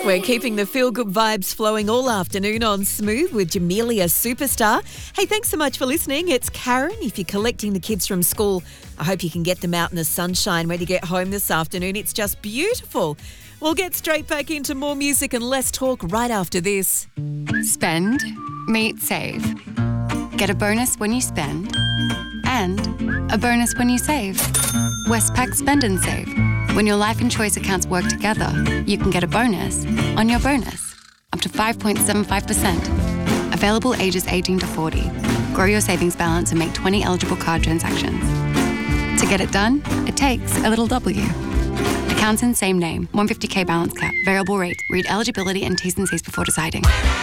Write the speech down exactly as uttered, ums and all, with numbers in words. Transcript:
We're keeping the feel-good vibes flowing all afternoon on Smooth with Jamelia Superstar. Hey, thanks so much for listening. It's Karen. If you're collecting the kids from school, I hope you can get them out in the sunshine when you get home this afternoon. It's just beautiful. We'll get straight back into more music and less talk right after this. Spend, meet, save. Get a bonus when you spend and a bonus when you save. Westpac Spend and Save. When your life and choice accounts work together, you can get a bonus on your bonus, up to five point seven five percent. Available ages eighteen to forty. Grow your savings balance and make twenty eligible card transactions. To get it done, it takes a little W. Accounts in same name, one hundred fifty K balance cap, variable rate. Read eligibility and T's and C's before deciding.